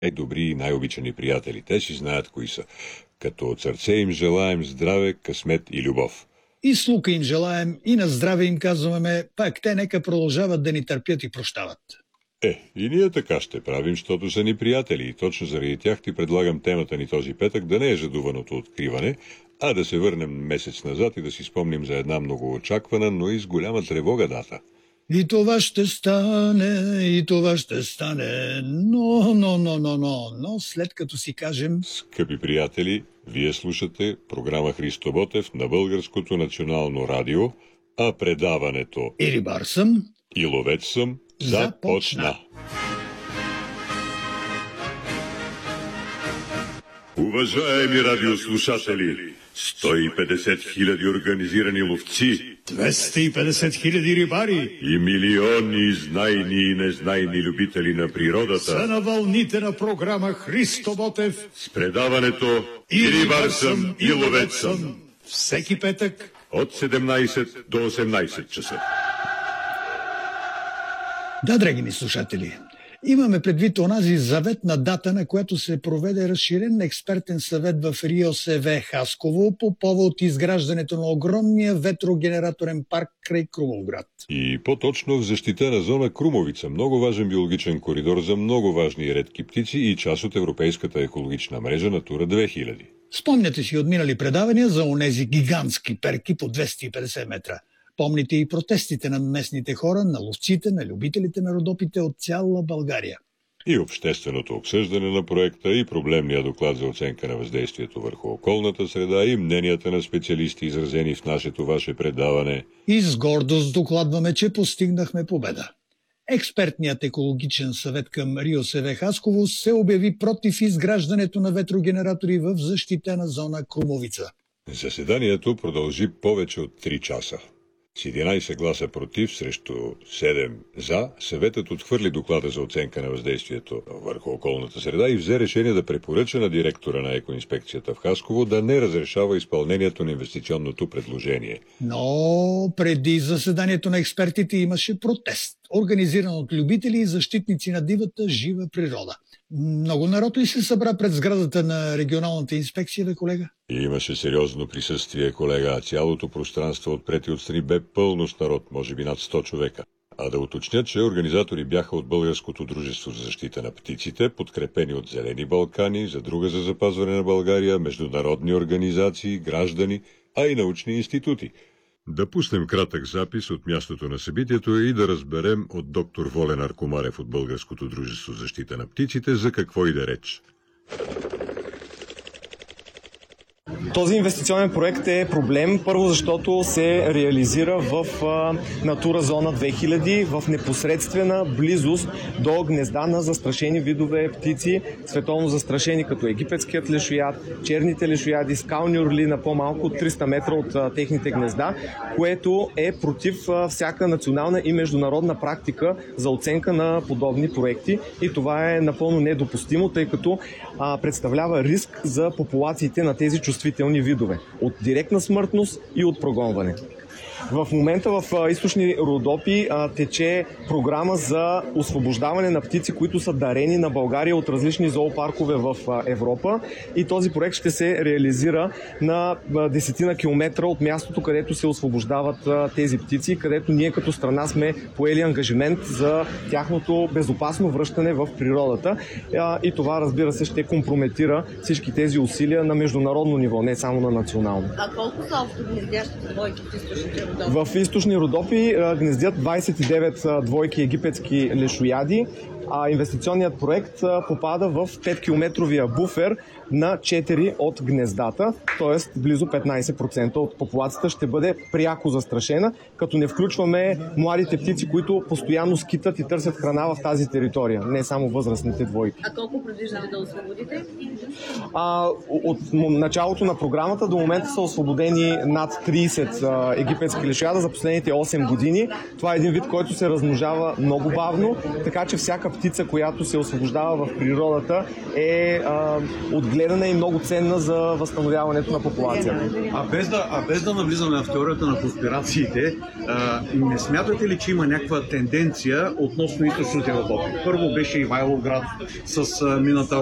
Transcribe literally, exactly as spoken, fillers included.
най-добри и най-обичани приятели. Те си знаят кои са. Като от сърце им желаем здраве, късмет и любов. И слука им желаем, и на здраве им казваме, пак те нека продължават да ни търпят и прощават. Е, и ние така ще правим, защото са ни приятели. И точно заради тях ти предлагам темата ни този петък да не е жадуваното откриване, а да се върнем месец назад и да си спомним за една многоочаквана, но и с голяма тревога дата. И това ще стане, и това ще стане, но, но, но, но, но, но, след като си кажем... Скъпи приятели, вие слушате програма Христо Ботев на Българското национално радио, а предаването И рибар съм, и ловец съм започна. Уважаеми радиослушатели, сто и петдесет хиляди организирани ловци, двеста и петдесет хиляди рибари и милиони знайни и незнайни любители на природата са на вълните на програма Христо Ботев с предаването И рибар съм, и ловец съм. Всеки петък От седемнайсет до осемнайсет часа. Да, драги ни слушатели, имаме предвид онази заветна дата, на която се проведе разширен експертен съвет в РИОСВ Хасково по повод изграждането на огромния ветрогенераторен парк край Крумовград. И по-точно в защитена зона Крумовица, много важен биологичен коридор за много важни и редки птици и част от европейската екологична мрежа Натура две хиляди. Спомняте си отминали предавания за онези гигантски перки по двеста и петдесет метра. Помните и протестите на местните хора, на ловците, на любителите на родопите от цяла България. И общественото обсъждане на проекта, и проблемния доклад за оценка на въздействието върху околната среда, и мненията на специалисти, изразени в нашето ваше предаване. И с гордост докладваме, че постигнахме победа. Експертният екологичен съвет към РИОСВ Хасково се обяви против изграждането на ветрогенератори в защитена зона Крумовица. Заседанието продължи повече от три часа. С единайсет гласа против срещу седем за, съветът отхвърли доклада за оценка на въздействието върху околната среда и взе решение да препоръча на директора на екоинспекцията в Хасково да не разрешава изпълнението на инвестиционното предложение. Но преди заседанието на експертите имаше протест, организиран от любители и защитници на дивата жива природа. Много народ ли се събра пред сградата на регионалната инспекция, бе, колега? И имаше сериозно присъствие, колега, а цялото пространство отпред и отстрани бе пълно с народ, може би над сто човека. А да уточня, че организатори бяха от Българското дружество за защита на птиците, подкрепени от Зелени Балкани, Задруга за запазване на България, международни организации, граждани, а и научни институти. Да пуснем кратък запис от мястото на събитието и да разберем от доктор Волен Аркомарев от Българското дружество за защита на птиците за какво иде реч. Този инвестиционен проект е проблем, първо защото се реализира в Натура зона две хиляди, в непосредствена близост до гнезда на застрашени видове птици, световно застрашени като египетският лешояд, черните лешояди, скални орли на по-малко от триста метра от техните гнезда, което е против всяка национална и международна практика за оценка на подобни проекти и това е напълно недопустимо, тъй като представлява риск за популациите на тези чувствителни видове от директна смъртност и от прогонване. В момента в източни Родопи а, тече програма за освобождаване на птици, които са дарени на България от различни зоопаркове в а, Европа и този проект ще се реализира на а, десетина километра от мястото, където се освобождават а, тези птици, където ние като страна сме поели ангажимент за тяхното безопасно връщане в природата а, и това, разбира се, ще компрометира всички тези усилия на международно ниво, не само на национално. А колко са общо гнездящите двойки в източните Родопи? В източни Родопи гнездят двайсет и девет двойки египетски лешояди, а инвестиционният проект попада в петкилометровия буфер на четири от гнездата, т.е. близо петнайсет процента от популацията ще бъде пряко застрашена, като не включваме младите птици, които постоянно скитат и търсят храна в тази територия, не само възрастните двойки. А колко предвиждате да освободите? А, от началото на програмата до момента са освободени над трийсет а, египетски лешояда за последните осем години. Това е един вид, който се размножава много бавно, така че всяка птица птица, която се освобождава в природата, е а, отгледана и много ценна за възстановяването на популацията. А без да, а без да навлизаме в теорията на конспирациите, а, не смятате ли, че има някаква тенденция относно източните Родопи? Първо беше Ивайловград с а, мината